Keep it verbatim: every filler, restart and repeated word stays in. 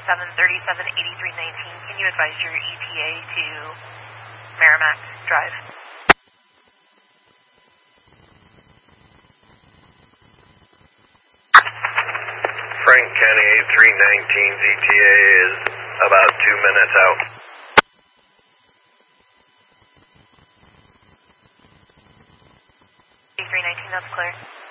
seven thirty-seven eighty-three nineteen. Can you advise your E T A to Merrimack Drive? Frank County eighty-three nineteen's E T A is about two minutes out. eighty-three nineteen, that's clear.